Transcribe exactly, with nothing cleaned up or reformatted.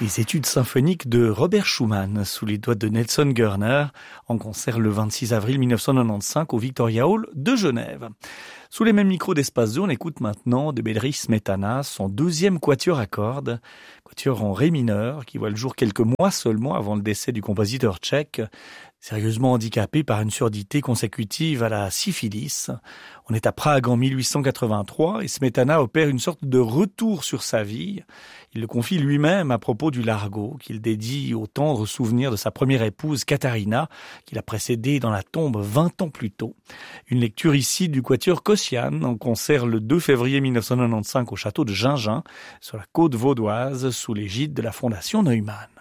Les études symphoniques de Robert Schumann sous les doigts de Nelson Görner en concert le vingt-six avril mille neuf cent quatre-vingt-quinze au Victoria Hall de Genève. Sous les mêmes micros d'Espace deux, on écoute maintenant de Bedřich Smetana, son deuxième quatuor à cordes, quatuor en ré mineur, qui voit le jour quelques mois seulement avant le décès du compositeur tchèque, sérieusement handicapé par une surdité consécutive à la syphilis. On est à Prague en mille huit cent quatre-vingt-trois et Smetana opère une sorte de retour sur sa vie. Il le confie lui-même à propos du Largo, qu'il dédie au tendre souvenir de sa première épouse Katharina, qu'il a précédée dans la tombe vingt ans plus tôt. Une lecture ici du quatuor Kosian en concert le deux février mille neuf cent quatre-vingt-quinze au château de Gingin, sur la côte vaudoise, sous l'égide de la Fondation Neumann.